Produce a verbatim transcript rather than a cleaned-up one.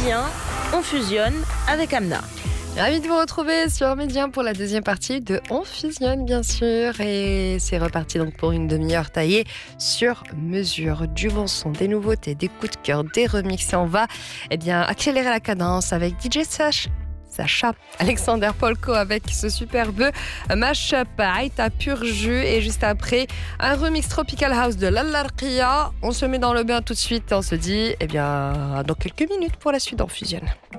Médien, on fusionne avec Amna. Ravi de vous retrouver sur Médien pour la deuxième partie de On fusionne, bien sûr. Et c'est reparti donc pour une demi-heure taillée sur mesure. Du bon son, des nouveautés, des coups de cœur, des remixes. Et on va eh bien, accélérer la cadence avec D J Sash. Sacha, Alexander Polko avec ce superbe mashup Aïta pur jus, et juste après un remix Tropical House de Lallarkia. On se met dans le bain tout de suite et on se dit eh bien dans quelques minutes pour la suite d'On fusionne.